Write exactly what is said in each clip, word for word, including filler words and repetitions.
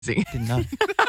Didn't know.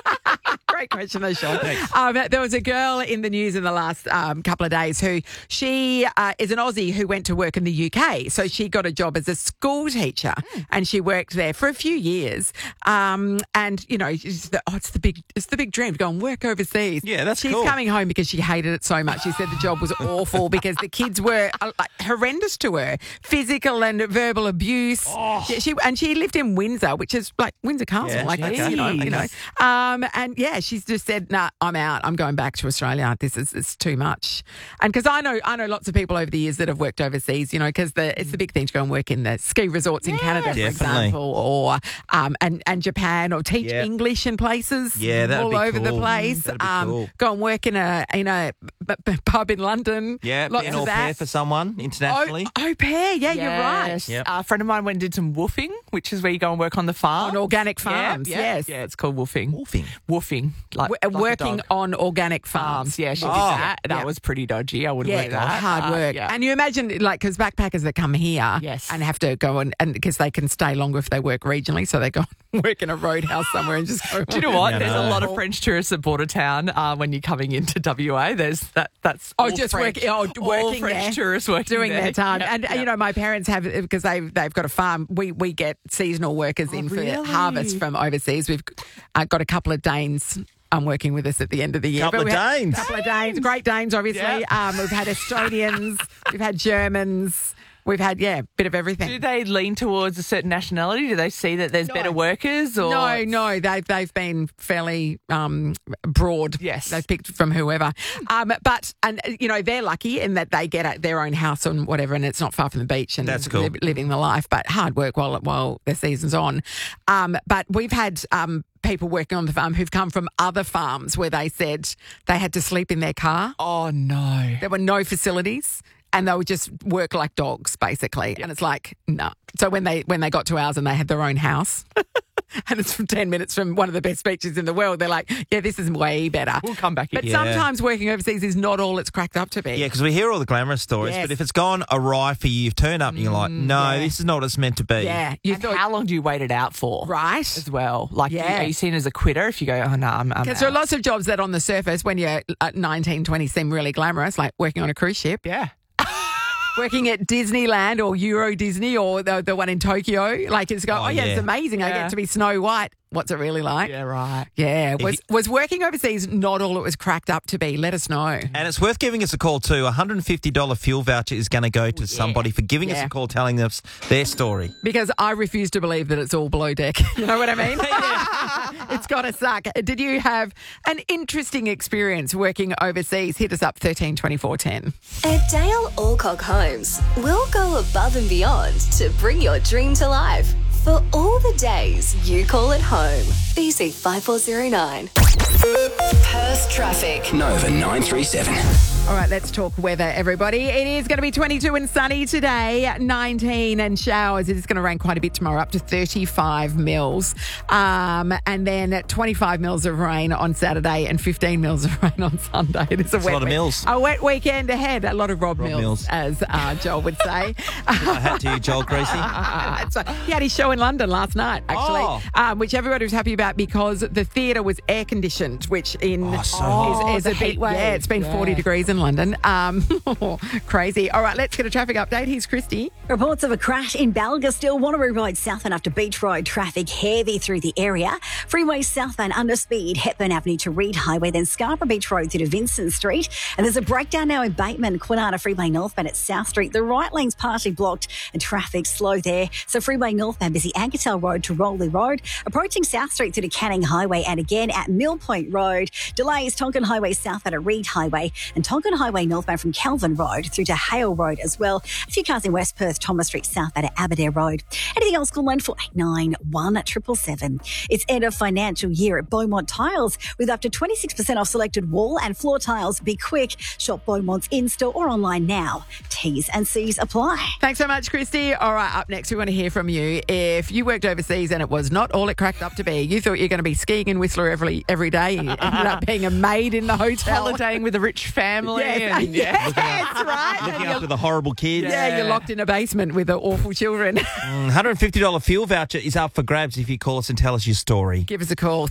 Great question, though, Sean. Um, there was a girl in the news in the last um, couple of days who she uh, is an Aussie who went to work in the U K. So she got a job as a school teacher mm. and she worked there for a few years. Um, and you know, it's the, oh, it's the big, it's the big dream to go and work overseas. Yeah, that's She's cool. coming home because she hated it so much. She said the job was awful because the kids were uh, like, horrendous to her, physical and verbal abuse. Oh. She, she and she lived in Windsor, which is like Windsor Castle, Yeah, like that's, okay. you know, you know. Um, and yeah, she's just said, "Nah, I'm out. I'm going back to Australia. This is it's too much." And because I know, I know lots of people over the years that have worked overseas. You know, because the it's the big thing to go and work in the ski resorts in yeah, Canada, for definitely. example, or um, and and Japan, or teach yeah. English in places. Yeah, that'd all be over cool. the place. That'd be um, cool. Go and work in a in a b- b- pub in London. Yeah, lots be an of au pair that. for someone internationally. Au, au pair, yeah, you're right. Yes. Yep. Uh, a friend of mine went and did some woofing, which is where you go and work on the farm. On organic farms, yeah, yeah. yes. Yeah, it's called woofing. Woofing. Woofing. Like, W- like a working dog. on organic farms. farms. Yeah, she did Oh. that. That Yeah. was pretty dodgy. I wouldn't Yeah, work that. hard Uh, work. yeah. And you imagine, like, because backpackers that come here Yes. and have to go and because they can stay longer if they work regionally, so they go and work in a roadhouse somewhere and just go. Do you know what? Yeah, There's no. a lot of French tourists at Bordertown uh, when you're coming into W A. There's that. That's Oh, all just French, work, oh, all working French there, tourists working doing there. their time. Yep, and yep. you know, my parents have because they they've got a farm. We we get seasonal workers in for really? harvest from overseas. We've uh, got a couple of Danes. Um, working with us at the end of the year. Couple But of we had- Danes. couple of Danes, Great Danes, obviously. Yep. Um, we've had Estonians, we've had Germans, we've had yeah, a bit of everything. Do they lean towards a certain nationality? Do they see that there's No. better workers? Or No, no, they've they've been fairly um, broad. Yes. They've picked from whoever. Um, but and you know they're lucky in that they get a, their own house and whatever, and it's not far from the beach, and That's cool. li- living the life. But hard work while while the season's on. Um, but we've had. Um, people working on the farm who've come from other farms where they said they had to sleep in their car. Oh no. There were no facilities. And they would just work like dogs, basically. And it's like, no. So when they when they got to ours and they had their own house, and it's from ten minutes from one of the best beaches in the world, they're like, yeah, this is way better. We'll come back But in. Yeah. sometimes working overseas is not all it's cracked up to be. Yeah, because we hear all the glamorous stories, Yes. but if it's gone awry for you, you've turned up and you're like, no, yeah. this is not what it's meant to be. Yeah. You And thought, how long do you wait it out for? right? As well. Like, Yeah. are you seen as a quitter if you go, oh, no, I'm, I'm Because there are out? lots of jobs that on the surface, when you're at nineteen, twenty, seem really glamorous, like working on a cruise ship. Yeah. Working at Disneyland or Euro Disney or the, the one in Tokyo. Like, it's go, oh, Oh, yeah, yeah. it's amazing. I Yeah. get to be Snow White. What's it really like? Yeah, right. Yeah. If Was, you- was working overseas not all it was cracked up to be? Let us know. And it's worth giving us a call too. A one hundred fifty dollars fuel voucher is going to go to somebody for giving us Yeah. a call telling us their story. Because I refuse to believe that it's all below deck. You know what I mean? It's got to suck. Did you have an interesting experience working overseas? Hit us up thirteen twenty-four ten. At Dale Alcock Homes, we'll go above and beyond to bring your dream to life. For all the days you call it home. B C five four zero nine. Perth traffic. Nova nine three seven. All right, let's talk weather, everybody. It is going to be twenty-two and sunny today, nineteen and showers. It is going to rain quite a bit tomorrow, up to thirty-five mils. Um, and then twenty-five mils of rain on Saturday and fifteen mils of rain on Sunday. It is a That's a wet lot of week- mils. A wet weekend ahead. A lot of Rob, Rob Mills, Mills. as uh, Joel would say. I had to, Joel Greasy. That's right. He had his show in London last night, actually, Oh. um, which everybody was happy about because the theatre was air conditioned, which in Oh, so hot. is, is the a bit heat wave. yeah, it's been Yeah. forty degrees in London. Um, crazy. All right, let's get a traffic update. Here's Christy. Reports of a crash in Balgastil, Wanneroo Road southbound after Beach Road. Traffic heavy through the area. Freeway southbound under speed, Hepburn Avenue to Reed Highway, then Scarborough Beach Road through to Vincent Street. And there's a breakdown now in Bateman, Kwinana Freeway northbound at South Street. The right lane's partially blocked and traffic slow there. So Freeway northbound busy Ankertel Road to Rowley Road. Approaching South Street through to Canning Highway and again at Mill Point Road. Delays Tonkin Highway southbound at Reed Highway and Tonkin Highway northbound from Kelvin Road through to Hale Road as well. A few cars in West Perth, Thomas Street southbound at Aberdare Road. Anything else, call one four eight nine one seven seven seven. It's end of financial year at Beaumont Tiles with up to twenty-six percent off selected wall and floor tiles. Be quick. Shop Beaumont's in-store or online now. T's and C's apply. Thanks so much, Christy. All right, up next, we want to hear from you. If you worked overseas and it was not all it cracked up to be, you thought you were going to be skiing in Whistler every every day, you ended up being a maid in the hotel. Holidaying with a rich family. family. Yeah, and, yeah, yeah. that's right. Looking And after you're, the horrible kids. yeah, you're locked in a basement with the awful children. one hundred fifty dollars fuel voucher is up for grabs if you call us and tell us your story. Give us a call.